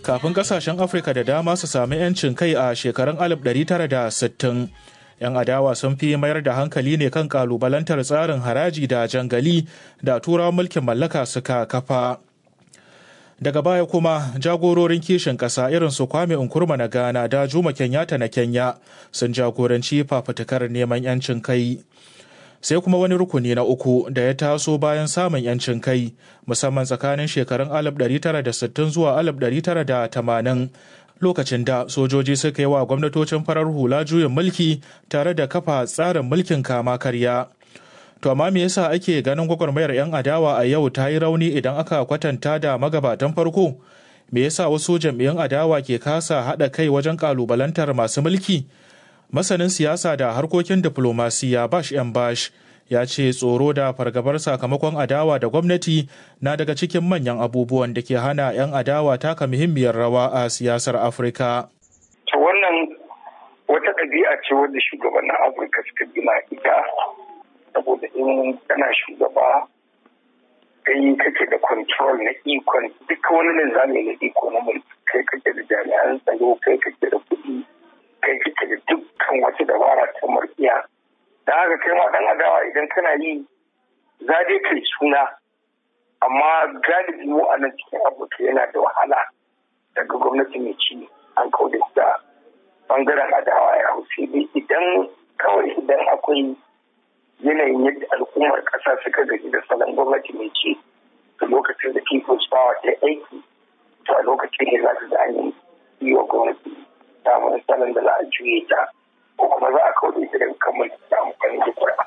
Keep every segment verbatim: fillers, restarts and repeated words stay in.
Kafin kasashen Afirka da dama su sami 'yancin kai a shekarun alif ɗari tara da sittin, 'yan adawa sun fi mayar da hankali ne kan kalubalantar tsarin haraji da jangali da turawan mulkin mallaka suka kafa. Daga baya kuma jagororin kishin ƙasa irin su Kwame Nkrumah na Ghana da Jomo Kenyatta na Kenya sun jagoranci fafutukar neman 'yancin kai. Sai kuma wani rukuni na uku da ya taso bayan samun 'yancin kai, musamman tsakanin shekarun alif ɗari tara da sittin zuwa alif ɗari tara da tamanin, lokacin da sojoji suka yi wa gwamnatocin farar hula juyin mulki tare da kafa tsarin mulkin kama karya. To amma me yasa ake ganin gwagwarmayar 'yan adawa a yau ta yi rauni idan aka kwatanta da magabatan farko? Me yasa wasu jam'iyyun adawa ke kasa haɗa kai wajen ƙalubalantar masu mulki? Masanin siyasa da harkokin diflomasiya Bash M. Bash ya ce tsoro da fargabar sakamakon adawa da gwamnati na daga cikin manyan abubuwan da ke hana 'yan adawa taka muhimmiyar rawa a siyasar Afirka. To wannan wata ɗabi'a ce wadda shugabannin Afirka suka gina ita, saboda in kana shugaba kai kake da control na ikon duka wani linzami na iko na mulki, kai kake da jami'an tsaro, kai kake da kuɗi, kai kake da dukkan wata dabara ta murkiya. Da haka kai ma dan adawa idan kana yi za dai kai suna, amma galibi mu a nan cikin Afirka yana da wahala daga gwamnati mai ci an kauda da bangaren adawa ya hau, sai dai idan kawai idan akwai yanayin yadda al'ummar ƙasa suka gaji da salon gwamnati mai ci, to lokacin da people's power ta aiki, to a lokacin ne za su da an yi wa gwamnati samun salon da za a juye ta, ko kuma za a kawo da ita daga kamar da amfani da ƙura.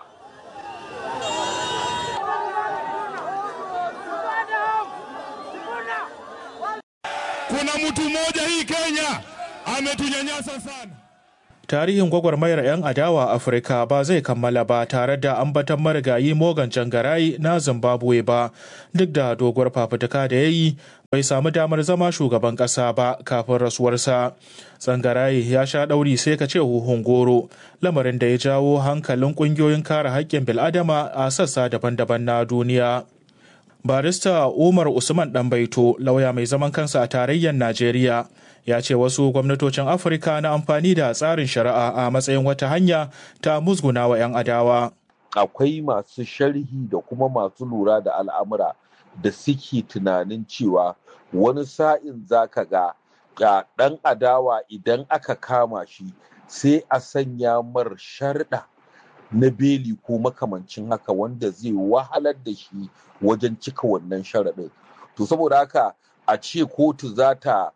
Kuna mtu mmoja hii Kenya ametunyanyasa sana. Tarihin gwagwarmayar 'yan adawa Afirka ba zai kammala ba tare da ambatan marigayi Morgan Tsvangirai na Zimbabwe ba, duk da doguwar fafutuka da ya yi bai samu damar zama shugaban ƙasa ba kafin rasuwarsa. Tsvangirai ya sha ɗauri sai ka ce huhun goro, lamarin da ya jawo hankalin ƙungiyoyin kare haƙƙin bil'adama a sassa daban-daban na duniya. Barista Umar Usman Ɗanbaito, lauya mai zaman kansa a tarayyar Najeriya, ya ce wasu gwamnatocin Afirka na amfani da tsarin shari'a a matsayin wata hanya ta musguna wa 'yan adawa. Akwai masu sharhi da kuma masu lura da al'amura da suke tunanin cewa wani sa'in zaka ga ga ɗan adawa idan aka kama shi sai a sanya mar sharɗa na beli ko makamancin haka wanda zai wahalar da shi wajen cika wannan sharaɗin. To saboda haka a ce kotu za ta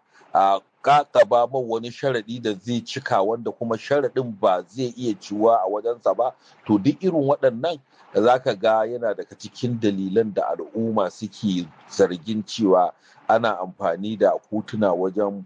kakaba man wani sharaɗi da zai cika wanda kuma sharaɗin ba zai iya ciwa a wajensa ba, to duk irin waɗannan da za ka ga yana daga cikin dalilan da al'umma suke zargin cewa ana amfani da kotuna wajen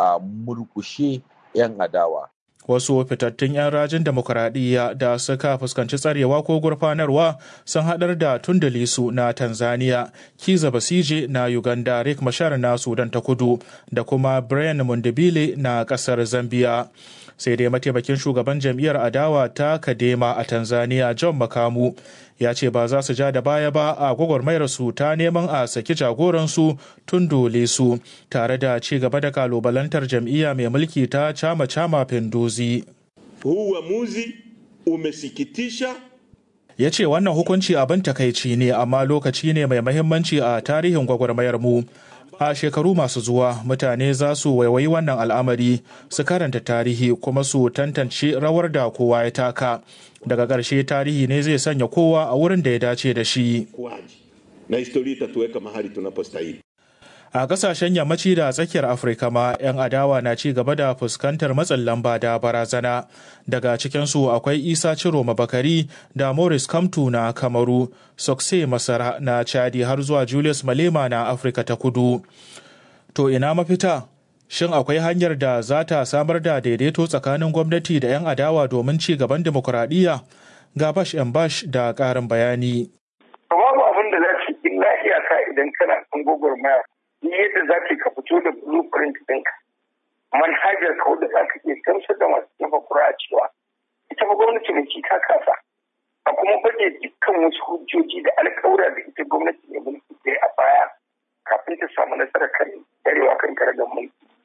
murkushe 'yan adawa. Wasu fitattun 'yan rajin demokuraɗiyya da suka fuskanci tsarewa ko gurfanarwa sun haɗar da Tundu Lissu na Tanzania, Kizza Besigye na Uganda, Riek Machar na Sudan ta Kudu da kuma Brian Mundibile na ƙasar Zambia. Sai dai mataimakin shugaban jam'iyyar adawa ta Kadema a Tanzania, John Makamu, ya ce ba za su ja da baya ba a gwagwarmayar su ta neman a saki jagoransu Tundu Lissu tare da ci gaba da kalubalantar jam'iyya mai mulki ta Chama Chama Pinduzi. Huu uamuzi umesikitisha. Ya ce wannan hukunci abin takaici ne, amma lokaci ne mai mahimmanci a tarihin gwagwarmayar mu. A shekaru masu zuwa mutane za su waiwayi wannan al'amari, su karanta tarihi kuma su tantance rawar da kowa ya taka. Daga ƙarshe tarihi ne zai sanya kowa a wurin da ya dace da shi. Na historia itatuweka mahali tunapostahili. A ƙasashen yammaci da tsakiyar Afirka ma 'yan adawa na ci gaba da fuskantar matsin lamba da barazana. Daga cikinsu akwai Isa Ciroma Bakari da Maurice Kamto na Kamaru, Sokse Masara na Chadi har zuwa Julius Malema na Afirka ta Kudu. To ina mafita? Shin akwai hanyar da za ta samar da daidaito tsakanin gwamnati da 'yan adawa domin ci gaban dimokuraɗiyya? Ga Bash M. Bash da ƙarin bayani. Babu abin da za su illa iyaka idan kana kan gwagwarmaya. Yadda za ka fito da blueprint ɗinka, manhajar kawai da za ka iya gamsar da masu jefa kura cewa ita ba gwamnati mai ci ta kasa, a kuma baje dukkan wasu hujjoji da alƙawura da ita gwamnati mai mulki ta a baya kafin ta samu nasarar kan darewa kan karagar mulki.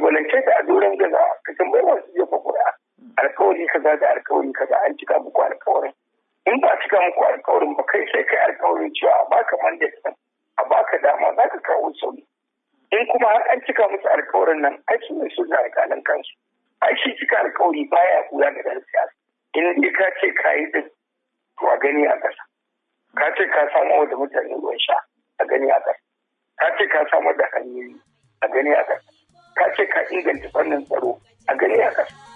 kalubalance ta a doron gaza ka tambayi masu jefa ƙuri'a alkawari kaza da alkawari kaza an cika muku alkawarin in ba a cika muku alkawarin ba kai sai kai alkawarin cewa a baka mandate a baka dama za ka kawo sauyi in kuma har an cika musu alkawarin nan ai su ne su da alƙalan kansu ai shi cika alkawari baya kula da ɗan siyasa in dai ka ce ka yi din to a gani a ƙasa ka ce ka samu da mutane ruwan sha a gani a ƙasa ka ce ka samar da hanyoyi a gani a ƙasa ka ce ka inganta fannin tsaro a gani a ƙasa